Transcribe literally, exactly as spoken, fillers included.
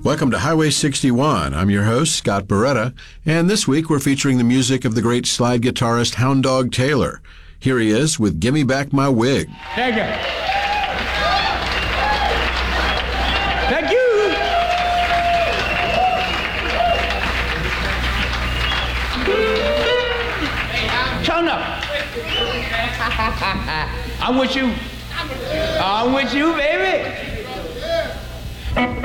Welcome to Highway sixty-one. I'm your host, Scott Beretta, and this week we're featuring the music of the great slide guitarist Hound Dog Taylor. Here he is with Gimme Back My Wig. Thank you. Thank you. Turn up. I'm with you. I'm with you, baby.